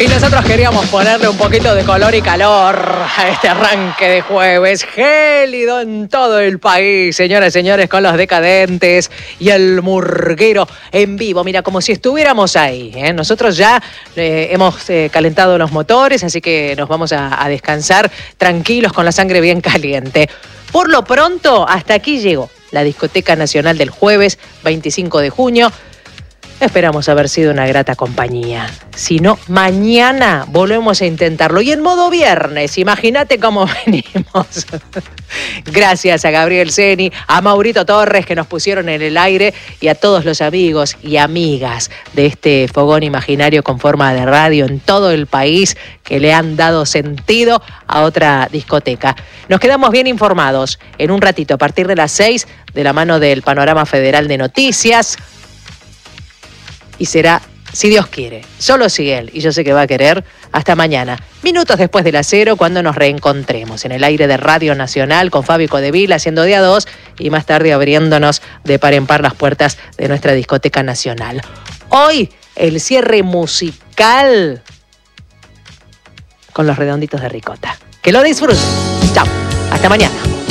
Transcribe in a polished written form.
Y nosotros queríamos ponerle un poquito de color y calor a este arranque de jueves gélido en todo el país, señoras y señores, con los Decadentes y el Murguero en vivo. Mira, como si estuviéramos ahí, ¿eh? Nosotros ya hemos calentado los motores, así que nos vamos a descansar tranquilos con la sangre bien caliente. Por lo pronto, hasta aquí llegó la Discoteca Nacional del jueves 25 de junio. Esperamos haber sido una grata compañía. Si no, mañana volvemos a intentarlo. Y en modo viernes, imagínate cómo venimos. Gracias a Gabriel Seni, a Maurito Torres que nos pusieron en el aire y a todos los amigos y amigas de este fogón imaginario con forma de radio en todo el país que le han dado sentido a otra discoteca. Nos quedamos bien informados en un ratito a partir de las 6 de la mano del Panorama Federal de Noticias. Y será, si Dios quiere, solo si Él, y yo sé que va a querer, hasta mañana, minutos después de las 0, cuando nos reencontremos en el aire de Radio Nacional con Fabi Codevil haciendo de a 2 y más tarde abriéndonos de par en par las puertas de nuestra discoteca nacional. Hoy, el cierre musical con los Redonditos de Ricota. Que lo disfruten. Chao, hasta mañana.